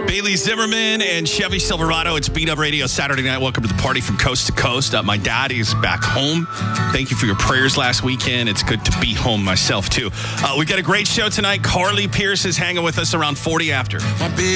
Bailey Zimmerman and Chevy Silverado. It's Beat Up Radio Saturday night. Welcome to the party from coast to coast. My dad is back home. Thank you for your prayers last weekend. It's good to be home myself, too. We got a great show tonight. Carly Pierce is hanging with us around 40 after.